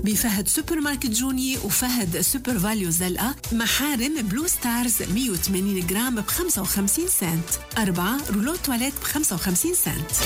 بفهد سوبر ماركت جوني وفهد سوبر فاليو زلقة. محارم بلو ستارز 180 جرام ب 55 سنت. 4 رولو تواليت ب 55 سنت.